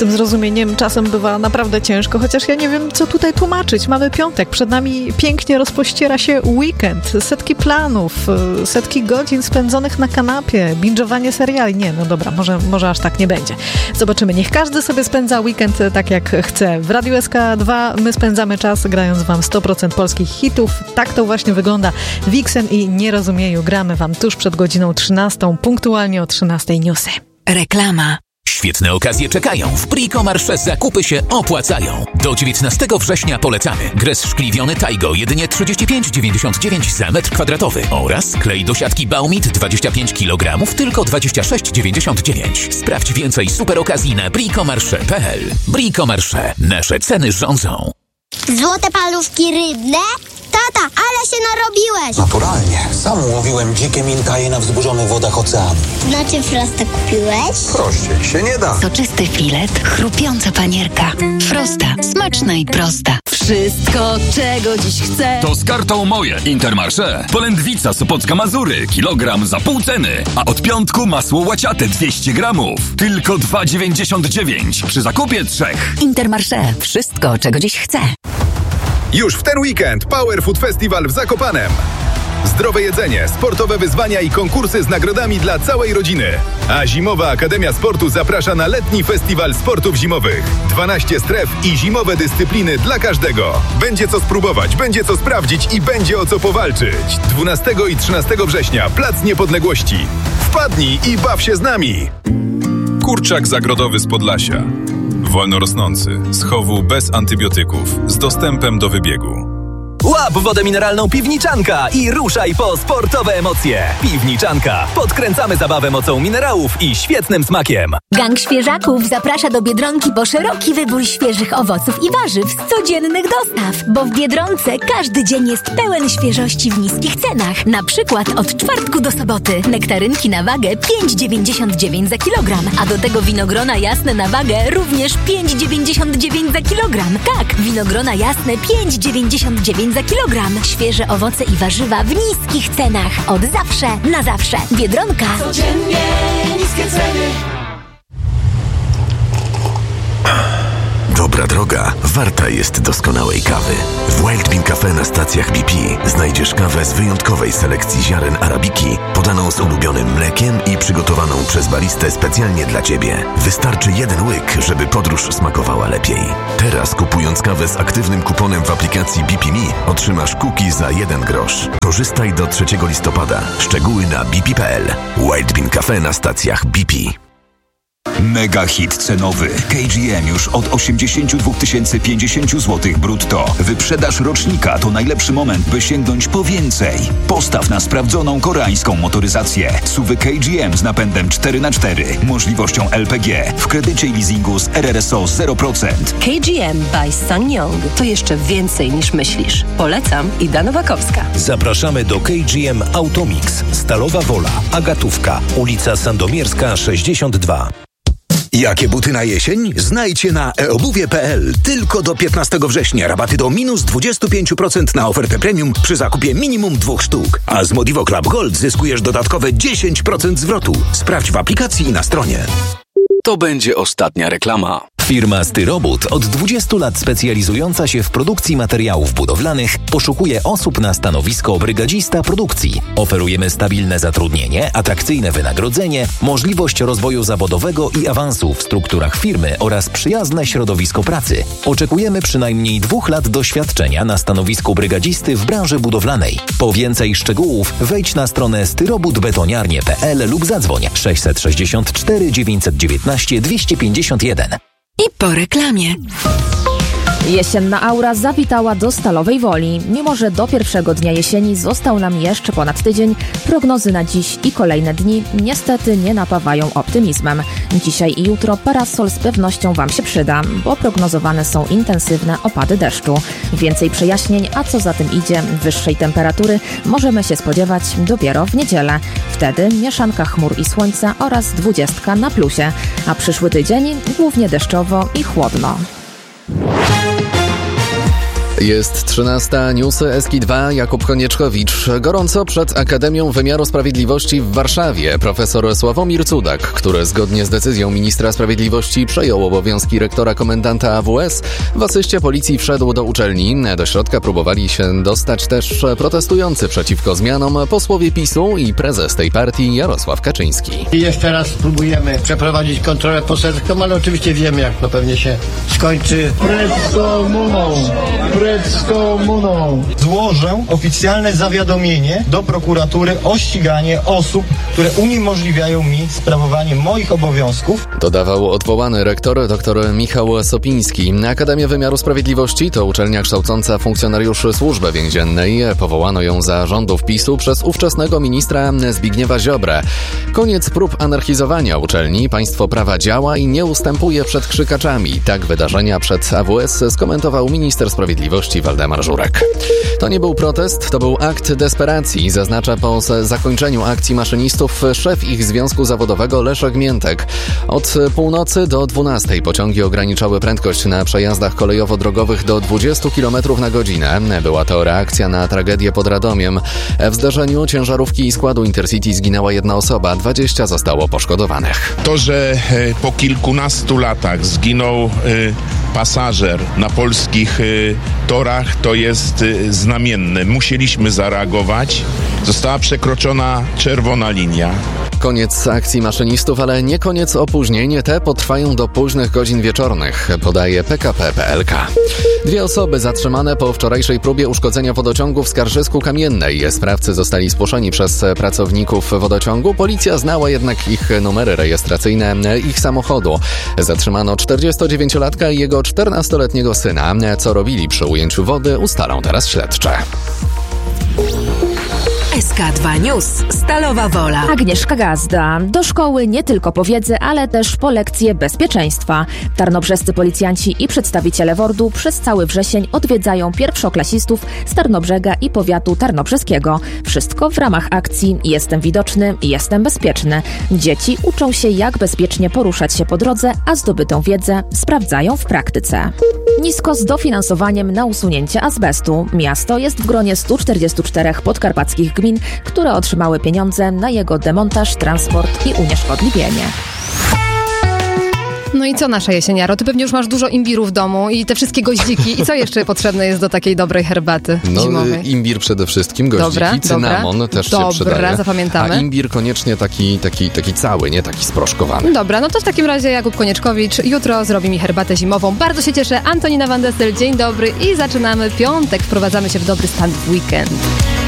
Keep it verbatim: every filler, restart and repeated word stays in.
tym zrozumieniem czasem bywa naprawdę ciężko, chociaż ja nie wiem, co tutaj tłumaczyć. Mamy piątek, przed nami pięknie rozpościera się weekend, setki planów, setki godzin spędzonych na kanapie, binge'owanie seriali. Nie, no dobra, może, może aż tak nie będzie. Zobaczymy, niech każdy sobie spędza weekend tak jak chce. W Radiu S K dwa my spędzamy czas grając wam sto procent polskich hitów. Tak to właśnie wygląda. Vixen i Nierozumieju gramy wam tuż przed godziną trzynastą, punktualnie o trzynastej newsy. Reklama. Świetne okazje czekają. W Brico Marché zakupy się opłacają. Do dziewiętnastego września polecamy. Gres szkliwiony Taigo jedynie trzydzieści pięć dziewięćdziesiąt dziewięć za metr kwadratowy. Oraz klej do siatki Baumit dwadzieścia pięć kilogramów tylko dwadzieścia sześć dziewięćdziesiąt dziewięć. Sprawdź więcej super okazji na bricomarché kropka p l. Brico Marché. Nasze ceny rządzą. Złote paluszki rybne? Tata, ale się narobiłeś! Naturalnie. Sam łowiłem dzikie minkaje na wzburzonych wodach oceanu. Znaczy Frosta kupiłeś? Prościej się nie da. Soczysty filet, chrupiąca panierka. Frosta. Smaczna i prosta. Wszystko, czego dziś chcę. To z kartą Moje Intermarché. Polędwica Sopocka Mazury. Kilogram za pół ceny. A od piątku masło łaciate dwieście gramów. Tylko dwa dziewięćdziesiąt dziewięć. Przy zakupie trzech. Intermarché. Wszystko, czego dziś chcę. Już w ten weekend Power Food Festival w Zakopanem. Zdrowe jedzenie, sportowe wyzwania i konkursy z nagrodami dla całej rodziny. A Zimowa Akademia Sportu zaprasza na letni festiwal sportów zimowych. dwanaście stref i zimowe dyscypliny dla każdego. Będzie co spróbować, będzie co sprawdzić i będzie o co powalczyć. dwunastego i trzynastego września Plac Niepodległości. Wpadnij i baw się z nami. Kurczak zagrodowy z Podlasia. Wolno rosnący, z chowu bez antybiotyków, z dostępem do wybiegu. Łap wodę mineralną Piwniczanka i ruszaj po sportowe emocje. Piwniczanka. Podkręcamy zabawę mocą minerałów i świetnym smakiem. Gang Świeżaków zaprasza do Biedronki po szeroki wybór świeżych owoców i warzyw z codziennych dostaw. Bo w Biedronce każdy dzień jest pełen świeżości w niskich cenach. Na przykład od czwartku do soboty. Nektarynki na wagę pięć dziewięćdziesiąt dziewięć za kilogram. A do tego winogrona jasne na wagę również pięć dziewięćdziesiąt dziewięć za kilogram. Tak, winogrona jasne pięć dziewięćdziesiąt dziewięć za kilogram. Świeże owoce i warzywa w niskich cenach. Od zawsze na zawsze. Biedronka. Codziennie niskie ceny. Dobra droga warta jest doskonałej kawy. W Wild Bean Cafe na stacjach B P znajdziesz kawę z wyjątkowej selekcji ziaren arabiki, podaną z ulubionym mlekiem i przygotowaną przez baristę specjalnie dla Ciebie. Wystarczy jeden łyk, żeby podróż smakowała lepiej. Teraz kupując kawę z aktywnym kuponem w aplikacji B P Me otrzymasz cookie za jeden grosz. Korzystaj do trzeciego listopada. Szczegóły na b p kropka p l. Wild Bean Cafe na stacjach B P. Mega hit cenowy. K G M już od osiemdziesiąt dwa tysiące pięćdziesiąt złotych brutto. Wyprzedaż rocznika to najlepszy moment, by sięgnąć po więcej. Postaw na sprawdzoną koreańską motoryzację. Suwy K G M z napędem cztery na cztery, możliwością L P G, w kredycie i leasingu z R R S O zero procent. K G M by SsangYong to jeszcze więcej niż myślisz. Polecam, Ida Nowakowska. Zapraszamy do K G M Automix, Stalowa Wola, Agatówka, ulica Sandomierska sześćdziesiąt dwa. Jakie buty na jesień? Znajdźcie na e obuwie kropka p l. Tylko do piętnastego września rabaty do minus dwadzieścia pięć procent na ofertę premium przy zakupie minimum dwóch sztuk. A z Modivo Club Gold zyskujesz dodatkowe dziesięć procent zwrotu. Sprawdź w aplikacji i na stronie. To będzie ostatnia reklama. Firma Styrobud, od dwudziestu lat specjalizująca się w produkcji materiałów budowlanych, poszukuje osób na stanowisko brygadzista produkcji. Oferujemy stabilne zatrudnienie, atrakcyjne wynagrodzenie, możliwość rozwoju zawodowego i awansu w strukturach firmy oraz przyjazne środowisko pracy. Oczekujemy przynajmniej dwóch lat doświadczenia na stanowisku brygadzisty w branży budowlanej. Po więcej szczegółów wejdź na stronę styrobudbetoniarnie kropka p l lub zadzwoń sześćset sześćdziesiąt cztery dziewięćset dziewiętnaście dwieście pięćdziesiąt jeden. I po reklamie. Jesienna aura zawitała do Stalowej Woli. Mimo że do pierwszego dnia jesieni został nam jeszcze ponad tydzień, prognozy na dziś i kolejne dni niestety nie napawają optymizmem. Dzisiaj i jutro parasol z pewnością Wam się przyda, bo prognozowane są intensywne opady deszczu. Więcej przejaśnień, a co za tym idzie, wyższej temperatury możemy się spodziewać dopiero w niedzielę. Wtedy mieszanka chmur i słońca oraz dwudziestka na plusie, a przyszły tydzień głównie deszczowo i chłodno. Jest trzynasta, newsy S K dwa, Jakub Konieczkowicz. Gorąco przed Akademią Wymiaru Sprawiedliwości w Warszawie profesor Sławomir Cudak, który zgodnie z decyzją ministra sprawiedliwości przejął obowiązki rektora komendanta A W S, w asyście policji wszedł do uczelni. Do środka próbowali się dostać też protestujący przeciwko zmianom posłowie PiSu i prezes tej partii Jarosław Kaczyński. I jeszcze raz spróbujemy przeprowadzić kontrolę poselską, ale oczywiście wiemy, jak to pewnie się skończy. Precz z komuną! Precz z komuną! Złożę oficjalne zawiadomienie do prokuratury o ściganie osób, które uniemożliwiają mi sprawowanie moich obowiązków. Dodawał odwołany rektor dr Michał Sopiński. Akademia Wymiaru Sprawiedliwości to uczelnia kształcąca funkcjonariuszy Służby Więziennej. Powołano ją za rządów PiSu przez ówczesnego ministra Zbigniewa Ziobrę. Koniec prób anarchizowania uczelni. Państwo prawa działa i nie ustępuje przed krzykaczami. Tak wydarzenia przed A W S skomentował minister sprawiedliwości Waldemar Żurek. To nie był protest, to był akt desperacji, zaznacza po zakończeniu akcji maszynistów szef ich związku zawodowego Leszek Miętek. Od północy do dwunastej pociągi ograniczały prędkość na przejazdach kolejowo-drogowych do dwadzieścia kilometrów na godzinę. Była to reakcja na tragedię pod Radomiem. W zdarzeniu ciężarówki i składu Intercity zginęła jedna osoba, dwadzieścia zostało poszkodowanych. To, że po kilkunastu latach zginął pasażer na polskich torach, to jest znamienne. Musieliśmy zareagować. Została przekroczona czerwona linia. Koniec akcji maszynistów, ale nie koniec opóźnień. Te potrwają do późnych godzin wieczornych, podaje P K P kropka P L K. Dwie osoby zatrzymane po wczorajszej próbie uszkodzenia wodociągu w Skarżysku Kamiennej. Sprawcy zostali spłoszeni przez pracowników wodociągu. Policja znała jednak ich numery rejestracyjne ich samochodu. Zatrzymano czterdziestodziewięciolatka i jego czternastoletniego syna. Co robili przy ujęciu wody, ustalą teraz śledcze. S K dwa News. Stalowa Wola. Agnieszka Gazda. Do szkoły nie tylko po wiedzę, ale też po lekcje bezpieczeństwa. Tarnobrzescy policjanci i przedstawiciele W O R D-u przez cały wrzesień odwiedzają pierwszoklasistów z Tarnobrzega i powiatu tarnobrzeskiego. Wszystko w ramach akcji Jestem widoczny, jestem bezpieczny. Dzieci uczą się, jak bezpiecznie poruszać się po drodze, a zdobytą wiedzę sprawdzają w praktyce. Nisko z dofinansowaniem na usunięcie azbestu. Miasto jest w gronie stu czterdziestu czterech podkarpackich gmin, które otrzymały pieniądze na jego demontaż, transport i unieszkodliwienie. No i co nasza jesieniaro? Ty pewnie już masz dużo imbiru w domu i te wszystkie goździki. I co jeszcze potrzebne jest do takiej dobrej herbaty no, zimowej? Imbir przede wszystkim, goździki, dobra, cynamon dobra. też dobra, się przydaje. Dobra, zapamiętamy. A imbir koniecznie taki, taki, taki cały, nie taki sproszkowany. Dobra, no to w takim razie Jakub Konieczkowicz jutro zrobi mi herbatę zimową. Bardzo się cieszę. Antonina Van Dessel, dzień dobry i zaczynamy piątek. Wprowadzamy się w dobry stan w weekend.